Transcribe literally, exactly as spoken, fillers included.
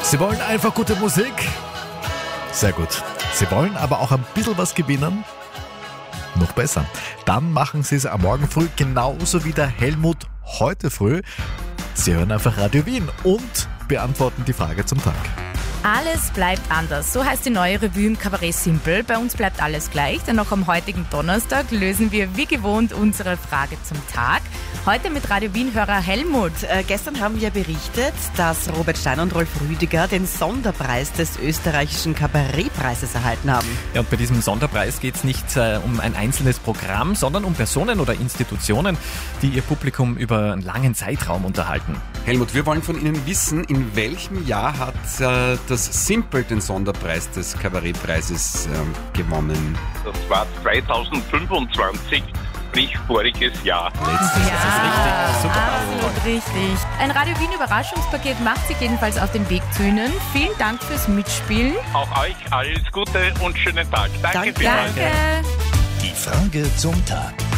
Sie wollen einfach gute Musik? Sehr gut. Sie wollen aber auch ein bisschen was gewinnen? Noch besser. Dann machen Sie es am Morgen früh genauso wie der Helmut heute früh. Sie hören einfach Radio Wien und beantworten die Frage zum Tag. Alles bleibt anders. So heißt die neue Revue im Kabarett Simpel. Bei uns bleibt alles gleich, denn noch am heutigen Donnerstag lösen wir wie gewohnt unsere Frage zum Tag. Heute mit Radio Wien-Hörer Helmut. Äh, gestern haben wir berichtet, dass Robert Stein und Rolf Rüdiger den Sonderpreis des österreichischen Kabarettpreises erhalten haben. Ja, und bei diesem Sonderpreis geht es nicht äh, um ein einzelnes Programm, sondern um Personen oder Institutionen, die ihr Publikum über einen langen Zeitraum unterhalten. Helmut, wir wollen von Ihnen wissen, in welchem Jahr hat äh, das Simpel den Sonderpreis des Kabarettpreises äh, gewonnen? Das war zweitausendfünfundzwanzig, sprich voriges Jahr. Letztes, Ja, das ist richtig. Super. absolut richtig. Ein Radio Wien Überraschungspaket macht sich jedenfalls auf den Weg zu Ihnen. Vielen Dank fürs Mitspielen. Auch euch alles Gute und schönen Tag. Danke, Danke. vielmals. Danke. Die Frage zum Tag.